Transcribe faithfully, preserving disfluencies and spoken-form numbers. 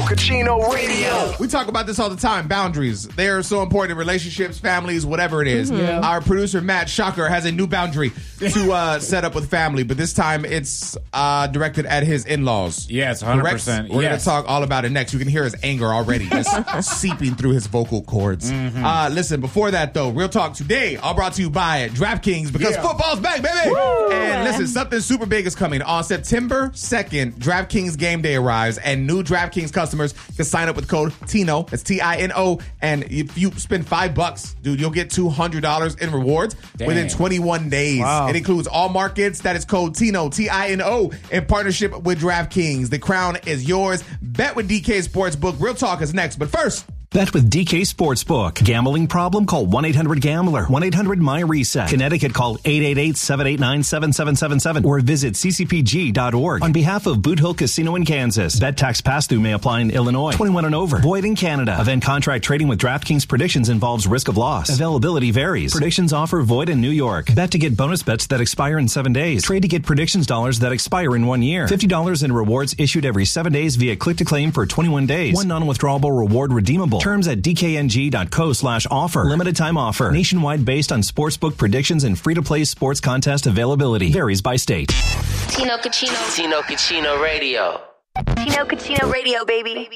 Kachino Radio. We talk about this all the time. Boundaries. They are so important in relationships, families, whatever it is. Mm-hmm. Yeah. Our producer, Matt Shocker, has a new boundary to uh, set up with family, but this time it's uh, directed at his in-laws. Yes, one hundred percent. We're Yes. going to talk all about it next. You can hear his anger already just seeping through his vocal cords. Mm-hmm. Uh, listen, before that, though, Real Talk today, all brought to you by DraftKings, because Yeah. football's back, baby! Woo! And listen, something super big is coming. On September second, DraftKings Game Day arrives, and new DraftKings customers can sign up with code TINO, that's T I N O, and if you spend five bucks, dude, you'll get two hundred dollars in rewards Dang. within twenty-one days. Wow. It includes all markets. That is code TINO, T I N O, in partnership with DraftKings. The crown is yours. Bet with D K Sportsbook. Real Talk is next, but first... Bet with D K Sportsbook. Gambling problem? Call one eight hundred gambler. one eight hundred my reset. Connecticut, call eight eight eight, seven eight nine, seven seven seven seven or visit c c p g dot org. On behalf of Boot Hill Casino in Kansas, bet tax pass-through may apply in Illinois. twenty-one and over. Void in Canada. Event contract trading with DraftKings Predictions involves risk of loss. Availability varies. Predictions offer void in New York. Bet to get bonus bets that expire in seven days. Trade to get predictions dollars that expire in one year. fifty dollars in rewards issued every seven days via click-to-claim for twenty-one days. One non-withdrawable reward redeemable. Terms at d k n g dot co slash offer. Limited time offer. Nationwide based on sportsbook predictions and free-to-play sports contest availability. Varies by state. Tino Kachino. Tino Kachino Radio. Tino Kachino Radio, baby.